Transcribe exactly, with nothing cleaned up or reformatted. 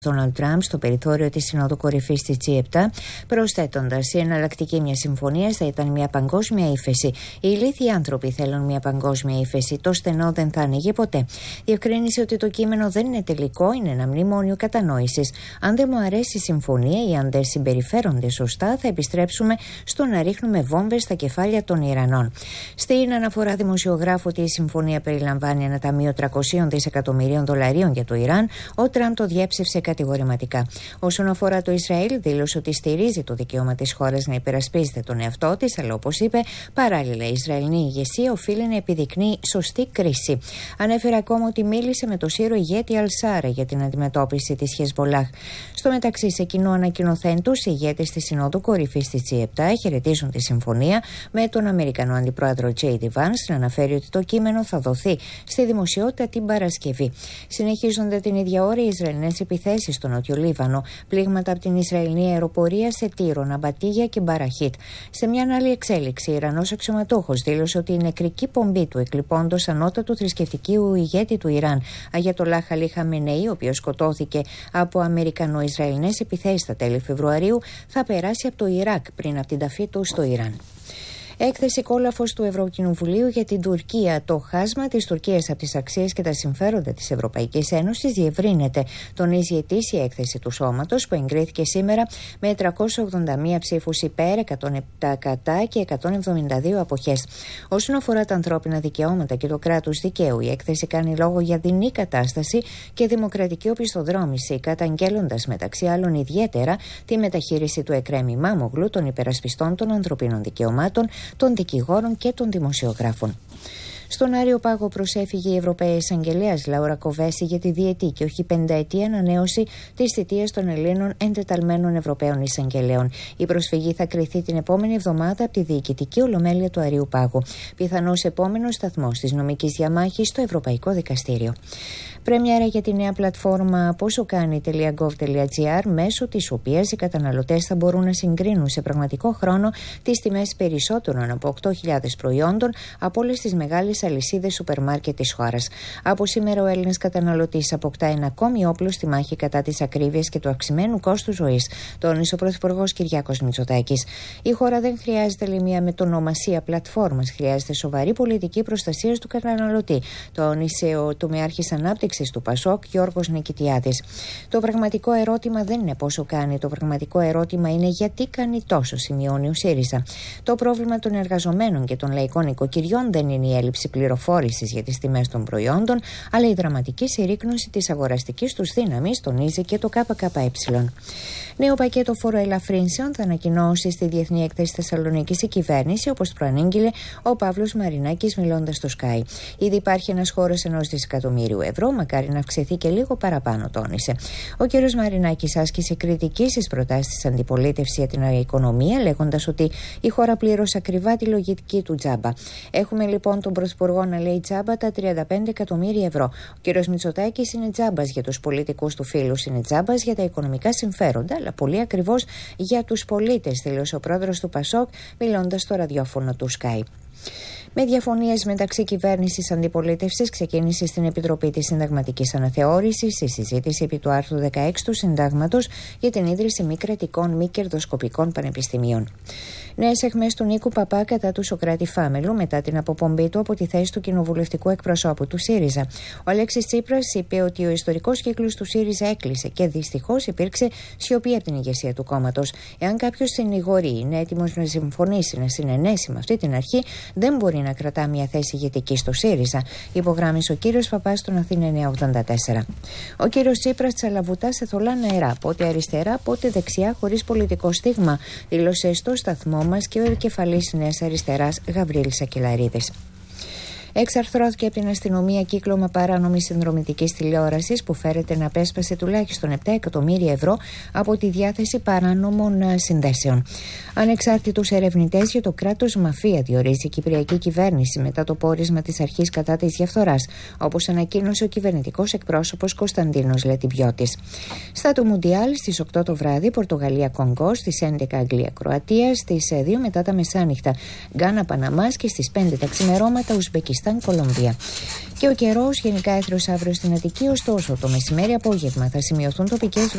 Ντόναλντ Τραμπ στο περιθώριο της Συνόδου Κορυφής της τζι επτά, προσθέτοντας: η εναλλακτική μια συμφωνία θα ήταν μια παγκόσμια ύφεση. Οι ηλίθιοι άνθρωποι θέλουν μια παγκόσμια ύφεση. Το στενό δεν θα άνοιγε ποτέ. Διευκρίνησε ότι το κείμενο δεν είναι τελικό, είναι ένα μνημόνιο κατανόησης. Αν δεν μου αρέσει η συμφωνία ή αν δεν συμπεριφέρονται σωστά, θα επιστρέψουμε στο να ρίχνουμε βόμβες στα κεφάλια των Ιρανών. Στην αναφορά δημοσιογράφου ότι η συμφωνία περιλαμβάνει ένα ταμείο τριακόσια δισεκατομμυρίων δολαρίων για το Ιράν, ο Τραμπ το διέψευσε κατηγορηματικά. Όσον αφορά το Ισραήλ, δήλωσε ότι στηρίζει το δικαίωμα της χώρας να υπερασπίζεται τον εαυτό της, αλλά όπως είπε, παράλληλα η Ισραηλινή ηγεσία οφείλει να επιδεικνύει σωστή κρίση. Ανέφερε ακόμα ότι μίλησε με το Σύρο ηγέτη Αλ-Σάρα για την αντιμετώπιση της Χεσμπολάχ. Στο μεταξύ, σε κοινό ανακοινωθέν τους, οι ηγέτες της Συνόδου Κορυφής της τζι επτά χαιρετίζουν τη συμφωνία με τον Αμερικανό Αντιπρόεδρο τζέι ντι Vance να αναφέρει ότι το κείμενο θα δοθεί στη δημοσιότητα την Παρασκευή. Συνεχίζονται την ίδια ώρα οι Ισραηλινές επιθέσεις στο Νότιο Λίβανο, πλήγματα από την Ισραηλινή αεροπορία σε Τύρο, Ναμπατίγια και Μπαραχίτ. Σε μια άλλη εξέλιξη, Ιρανός αξιωματούχος δήλωσε ότι η νεκρική πομπή του εκλειπώντος ανώτατου θρησκευτικού ηγέτη του Ιράν, Αγιατολάχ Αλί Χαμενεή, ο οποίος σκοτώθηκε από Αμερικανο-Ισραηλινές επιθέσεις τα τέλη Φεβρουαρίου, θα περάσει από το Ιράκ πριν από την ταφή του στο Ιράν. Έκθεση κόλαφος του Ευρωκοινοβουλίου για την Τουρκία. Το χάσμα της Τουρκίας από τις αξίες και τα συμφέροντα της Ευρωπαϊκής Ένωσης διευρύνεται, τονίζει η ετήσια έκθεση του Σώματος που εγκρίθηκε σήμερα με τριακόσιες ογδόντα μία ψήφους υπέρ, εκατόν επτά κατά και εκατόν εβδομήντα δύο αποχές. Όσον αφορά τα ανθρώπινα δικαιώματα και το κράτος δικαίου, η έκθεση κάνει λόγο για δεινή κατάσταση και δημοκρατική οπισθοδρόμηση, καταγγέλλοντας μεταξύ άλλων ιδιαίτερα τη μεταχείριση του Εκρέμ Ημάμογλου, των υπερασπιστών των ανθρωπίνων δικαιωμάτων, των δικηγόρων και των δημοσιογράφων. Στον Άριο Πάγο προσέφυγε η Ευρωπαία Εισαγγελέας Λάουρα Κοβέση για τη διετή και όχι πενταετή ανανέωση της θητείας των Ελλήνων εντεταλμένων Ευρωπαίων Εισαγγελέων. Η προσφυγή θα κριθεί την επόμενη εβδομάδα από τη Διοικητική Ολομέλεια του Αρείου Πάγου. Πιθανώς επόμενος σταθμός της νομικής διαμάχης στο Ευρωπαϊκό Δικαστήριο. Πρέμιερα για τη νέα πλατφόρμα πόσοκάνει τελεία γκοβ τελεία τζι άρ, μέσω της οποίας οι καταναλωτές θα μπορούν να συγκρίνουν σε πραγματικό χρόνο τις τιμές περισσότερων από οκτώ χιλιάδες προϊόντων από όλες τις μεγάλες αλυσίδες σούπερ μάρκετ της χώρας. Από σήμερα ο Έλληνας καταναλωτής αποκτά ένα ακόμη όπλο στη μάχη κατά της ακρίβειας και του αυξημένου κόστου ζωής, τόνισε ο Πρωθυπουργός Κυριάκος Μητσοτάκης. Η χώρα δεν χρειάζεται, λέει, μια μετονομασία πλατφόρμας, χρειάζεται σοβαρή πολιτική προστασία του καταναλωτή, τόνισε ο τομεάρχης ανάπτυξης του Πασόκ Γιώργος Νικητιάδης. Το πραγματικό ερώτημα δεν είναι πόσο κάνει, το πραγματικό ερώτημα είναι γιατί κάνει τόσο, σημειώνει ο ΣΥΡΙΖΑ. Το πρόβλημα των εργαζομένων και των λαϊκών οικοκυριών δεν είναι η έλλειψη πληροφόρησης για τις τιμές των προϊόντων, αλλά η δραματική συρρίκνωση της αγοραστικής τους δύναμης, τονίζει και το ΚΚΕ. Νέο πακέτο φοροελαφρύνσεων θα ανακοινώσει στη Διεθνή Έκθεση Θεσσαλονίκης η κυβέρνηση, όπως προανήγγειλε ο Παύλος Μαρινάκης μιλώντας στο Sky. Ήδη υπάρχει ένας χώρος ενός δισεκατομμύριου ευρώ, μακάρι να αυξηθεί και λίγο παραπάνω, τόνισε. Ο κ. Μαρινάκης άσκησε κριτική στις προτάσεις της αντιπολίτευσης για την οικονομία, λέγοντας ότι η χώρα πλήρωσε ακριβά τη λογική του τζάμπα. Έχουμε λοιπόν τον Πρωθυπουργό να λέει τζάμπα τα τριάντα πέντε εκατομμύρια ευρώ. Ο κ. Μητσοτάκης είναι τζάμπας για τους πολιτικούς του φίλους, είναι τζάμπας για τα οικονομικά συμφέροντα, αλλά πολύ ακριβώς για τους πολίτες, δήλωσε ο πρόεδρος του Πασόκ μιλώντας στο ραδιόφωνο του Sky. Με διαφωνίες μεταξύ κυβέρνησης αντιπολίτευσης, ξεκίνησε στην Επιτροπή της Συνταγματικής Αναθεώρησης η συζήτηση επί του άρθρου δεκαέξι του Συντάγματος για την ίδρυση μη κρατικών, μη κερδοσκοπικών πανεπιστημίων. Νέες αιχμές του Νίκου Παπά κατά του Σωκράτη Φάμελου μετά την αποπομπή του από τη θέση του κοινοβουλευτικού εκπροσώπου του ΣΥΡΙΖΑ. Ο Αλέξης Τσίπρας είπε ότι ο ιστορικός κύκλος του ΣΥΡΙΖΑ έκλεισε και δυστυχώς υπήρξε σιωπή από την ηγεσία του κόμματος. Εάν κάποιος συνηγορεί, είναι έτοιμος να συμφωνήσει, να συνενέσει με αυτή την αρχή, δεν μπορεί να κρατά μια θέση ηγετική στο ΣΥΡΙΖΑ, υπογράμμισε ο κύριος Παπάς στον Αθήνα εννιακόσια ογδόντα τέσσερα. Ο κύριος Τσίπρας τσαλαβουτά σε θολά νερά, πότε αριστερά, πότε δεξιά, χωρίς πολιτικό στίγμα, δήλωσε στο σταθμό μας και ο επικεφαλής Νέας Αριστεράς Γαβρίλης Σακελαρίδης. Εξαρθρώθηκε από την αστυνομία κύκλωμα παράνομης συνδρομητικής τηλεόρασης που φέρεται να απέσπασε τουλάχιστον επτά εκατομμύρια ευρώ από τη διάθεση παράνομων συνδέσεων. Ανεξάρτητους ερευνητές για το κράτος μαφία διορίζει η Κυπριακή κυβέρνηση μετά το πόρισμα της αρχής κατά της διαφθοράς, όπως ανακοίνωσε ο κυβερνητικός εκπρόσωπος Κωνσταντίνος Λετιμπιώτης. Στα του Μουντιάλ στις οκτώ το βράδυ, Πορτογαλία-Κονγκό, στις έντεκα Αγγλία-Κροατία, στις δύο μετά τα μεσάνυχτα Γκάνα-Παναμάς και στις πέντε τα ξημερώματα Ουσμπεκιστάν-Κολομβία. Και ο καιρός γενικά έθρος αύριο στην Αττική, ωστόσο το μεσημέρι απόγευμα θα σημειωθούν τοπικές